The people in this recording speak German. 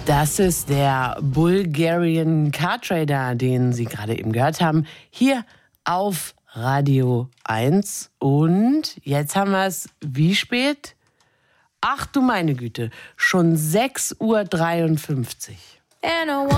Das ist der Bulgarian Car Trader, den Sie gerade eben gehört haben, hier auf Radio 1. Und jetzt haben wir es, wie spät? Ach du meine Güte, schon 6:53 Uhr.